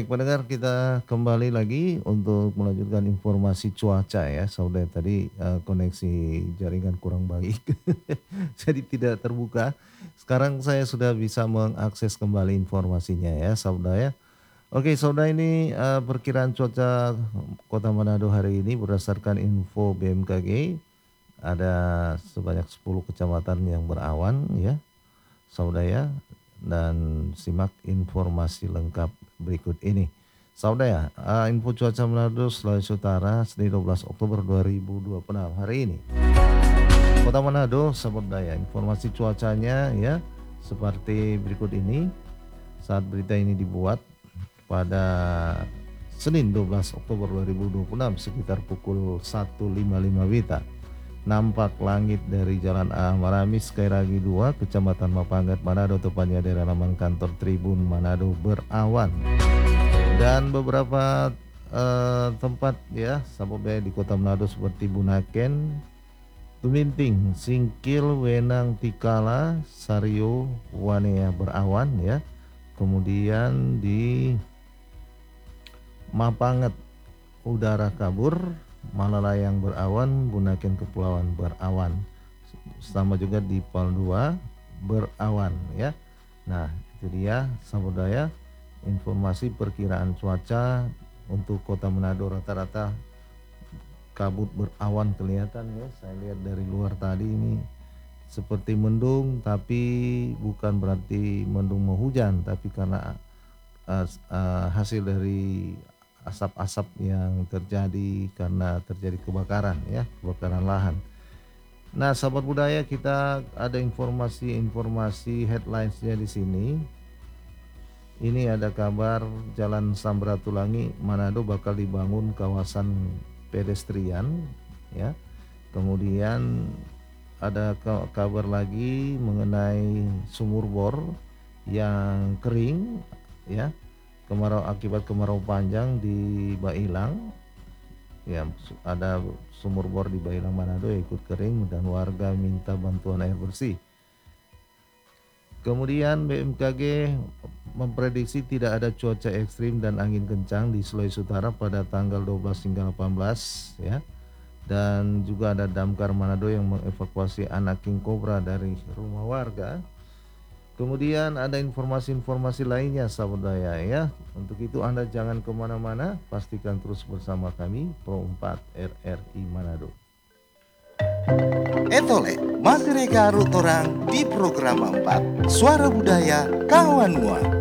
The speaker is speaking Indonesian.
pendengar, kita kembali lagi untuk melanjutkan informasi cuaca ya. Saudara tadi koneksi jaringan kurang baik, jadi tidak terbuka. Sekarang saya sudah bisa mengakses kembali informasinya ya, saudara ya. Oke, saudara, ini perkiraan cuaca Kota Manado hari ini berdasarkan info BMKG ada sebanyak 10 kecamatan yang berawan ya, saudara ya. Dan simak informasi lengkap berikut ini. Saudara, info cuaca Manado Sulawesi Utara Senin 12 Oktober 2026 hari ini. Kota Manado, sahabat daya, informasi cuacanya ya seperti berikut ini. Saat berita ini dibuat pada Senin 12 Oktober 2026 sekitar pukul 1.55 WITA. Nampak langit dari Jalan A Maramis Kairagi 2, Kecamatan Mapanggat, Manado, tepatnya daerah laman kantor Tribun Manado berawan. Dan beberapa tempat ya, sahabat di Kota Manado seperti Bunaken, Tuminting, Singkil, Wenang, Tikala, Sario, Wanea berawan ya. Kemudian di Mapanget udara kabur, Malalayang berawan, Bunaken Kepulauan berawan. Sama juga di Pal 2 berawan ya. Nah, itu dia sahabat daya informasi perkiraan cuaca untuk Kota Manado. Rata-rata kabut berawan kelihatan ya. Saya lihat dari luar tadi ini seperti mendung, tapi bukan berarti mendung mau hujan, tapi karena hasil dari asap-asap yang terjadi karena terjadi kebakaran ya, kebakaran lahan. Nah, sahabat budaya, kita ada informasi headlinesnya di sini. Ini ada kabar Jalan Samratulangi Manado bakal dibangun kawasan pedestrian ya. Kemudian ada kabar lagi mengenai sumur bor yang kering ya. Akibat kemarau panjang di Bailang ya, ada sumur bor di Bailang Manado yang ikut kering dan warga minta bantuan air bersih. Kemudian BMKG memprediksi tidak ada cuaca ekstrim dan angin kencang di Sulawesi Utara pada tanggal 12 hingga 18 ya. Dan juga ada Damkar Manado yang mengevakuasi anak king cobra dari rumah warga. Kemudian ada informasi-informasi lainnya sahabat daya ya. Untuk itu Anda jangan kemana-mana, pastikan terus bersama kami Pro 4 RRI Manado. Etole, masih reka rutorang di program 4 Suara Budaya Kawan Mua.